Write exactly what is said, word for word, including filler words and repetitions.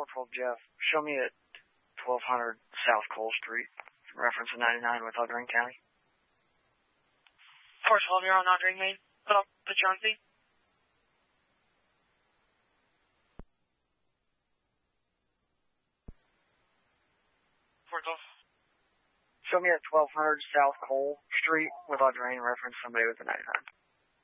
four twelve Jeff. Show me at twelve hundred South Cole Street, reference to ninety-nine with Audrain County. four twelve, you're on Audrain, Maine. Put up, put you on speed. four twelve. Show me at twelve hundred South Cole Street with Audrain, reference somebody with a ninety-nine.